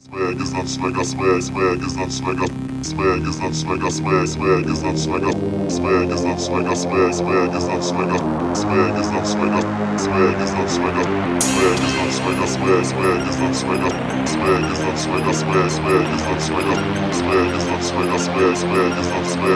Swag is not swagger, swag is not swagger, swag is not swagger, swag is not swagger, swag is not swagger, swag is not swagger, swag is not swagger, swag is not swagger, swag is not swagger, swag is not swagger, swag is not swagger, swag is not swagger, swag is not swagger, swag is not swagger, swag is not swagger.